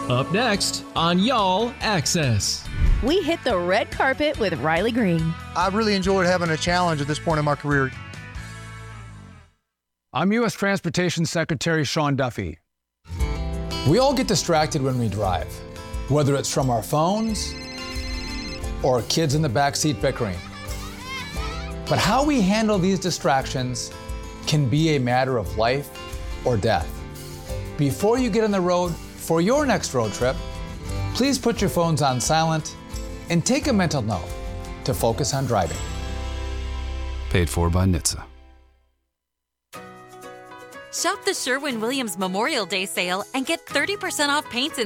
Up next on Y'all Access. We hit the red carpet with Riley Green. I really enjoyed having a challenge at this point in my career. I'm U.S. Transportation Secretary Sean Duffy. We all get distracted when we drive, whether it's from our phones or kids in the backseat bickering. But how we handle these distractions can be a matter of life or death. Before you get on the road for your next road trip, please put your phones on silent and take a mental note to focus on driving. Paid for by NHTSA. Shop the Sherwin-Williams Memorial Day sale and get 30% off paints and